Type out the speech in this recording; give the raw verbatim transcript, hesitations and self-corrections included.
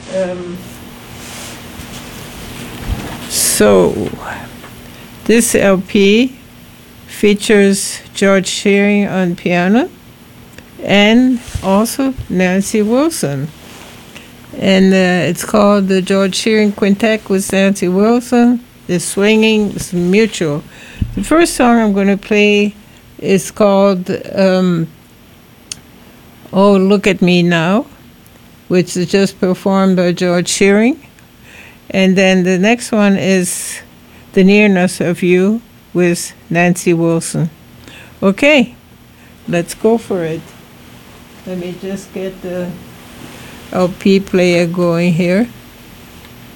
Um, so, this L P features George Shearing on piano and also Nancy Wilson. And uh, it's called the George Shearing Quintet with Nancy Wilson. The swinging is mutual. The first song I'm going to play is called um, Oh, Look at Me Now, which is just performed by George Shearing. And then the next one is The Nearness of You with Nancy Wilson. Okay, let's go for it. Let me just get the L P player going here.